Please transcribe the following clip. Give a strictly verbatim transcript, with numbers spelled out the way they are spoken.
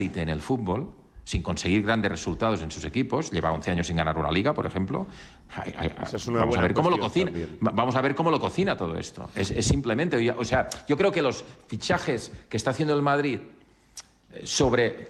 en el fútbol, sin conseguir grandes resultados en sus equipos, lleva once años sin ganar una liga, por ejemplo. Ay, ay, Esa es una vamos a buena ver cómo lo cuestión cocina. también. Vamos a ver cómo lo cocina todo esto. Es, es simplemente, o sea, yo creo que los fichajes que está haciendo el Madrid sobre